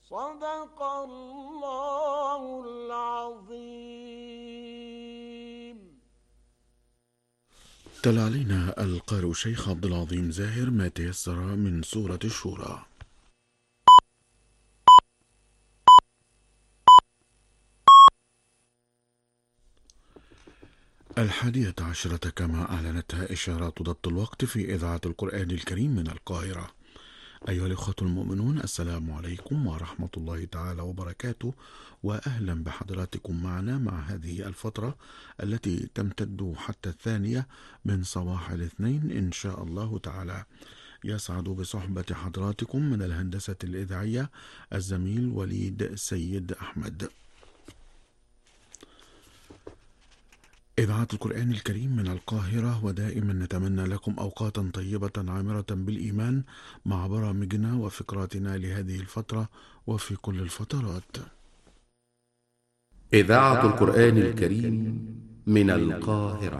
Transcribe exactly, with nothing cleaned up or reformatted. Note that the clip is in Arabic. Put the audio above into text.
صدق الله العظيم. تلا علينا القارئ الشيخ عبد العظيم زاهر ما تيسر من سورة الشورى. الحادية عشرة كما أعلنتها إشارات ضبط الوقت في إذاعة القرآن الكريم من القاهرة. أيها الأخوة المؤمنون، السلام عليكم ورحمة الله تعالى وبركاته، وأهلا بحضراتكم معنا مع هذه الفترة التي تمتد حتى الثانية من صباح الاثنين إن شاء الله تعالى. يسعد بصحبة حضراتكم من الهندسة الإذاعية الزميل وليد سيد أحمد. إذاعة القرآن الكريم من القاهرة، ودائما نتمنى لكم أوقاتا طيبة عامرة بالإيمان مع برامجنا وفقراتنا لهذه الفترة وفي كل الفترات. إذاعة القرآن الكريم من القاهرة.